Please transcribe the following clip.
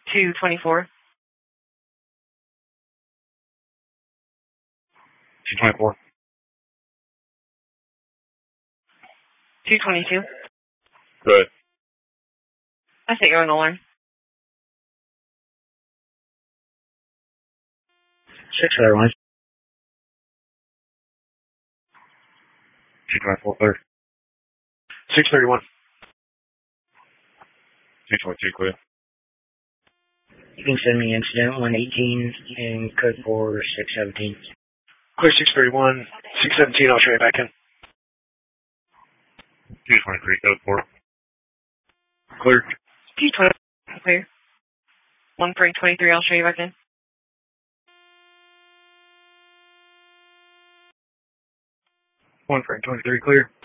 224. 224. 222. Good. I think you're on the line. 631. 224, clear. 631. 222, clear. You can send me incident 118 and code 4617. Clear 631. 617, I'll show you back in. 223, code 4. Clear. 220. Clear. 1.23, I'll show you back in. 1.23, clear.